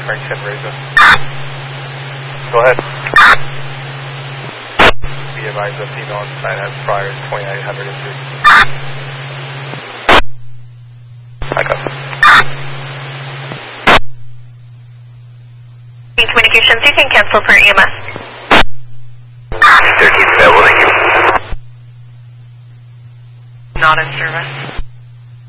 Farrington Razor. Go ahead. Be advised that female on site has prior 2800 injuries. Back up. Communications, you can cancel per EMS. 13 available, thank you. Not in service.